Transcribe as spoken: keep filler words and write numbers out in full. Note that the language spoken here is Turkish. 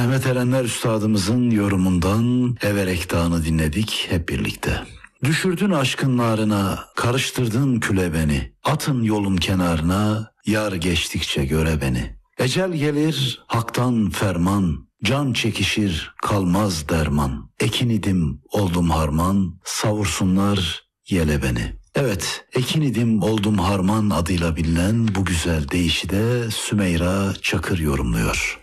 Mehmet Erenler Üstadımızın yorumundan Everek Dağı'nı dinledik hep birlikte. Düşürdün aşkın narına, karıştırdın küle beni. Atın yolun kenarına, yar geçtikçe göre beni. Ecel gelir, haktan ferman, can çekişir, kalmaz derman. Ekin idim, oldum harman, savursunlar yele beni. Evet, Ekin idim, oldum harman adıyla bilinen bu güzel deyişi de Sümeyra Çakır yorumluyor.